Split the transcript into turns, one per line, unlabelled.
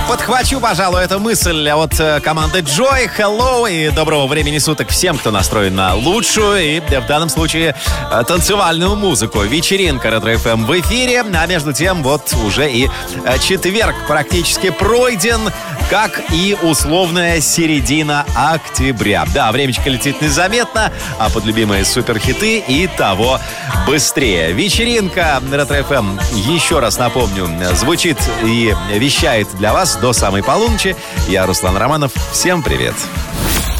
Подхвачу, пожалуй, эту мысль от команды Joy. Hello и доброго времени суток всем, кто настроен на лучшую и, в данном случае, танцевальную музыку. Вечеринка Ретро-ФМ в эфире. А между тем, вот уже и четверг практически пройден, как и условная середина октября. Да, времечко летит незаметно, а под любимые суперхиты и того быстрее. Вечеринка Ретро-ФМ, еще раз напомню, звучит и вещает для вас до самой полуночи. Я Руслан Романов. Всем привет.